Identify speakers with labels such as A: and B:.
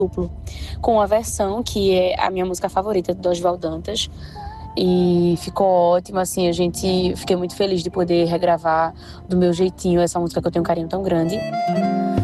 A: duplo, com a versão que é a minha música favorita do Dorival Dantas. E ficou ótimo, assim, fiquei muito feliz de poder regravar do meu jeitinho essa música que eu tenho um carinho tão grande.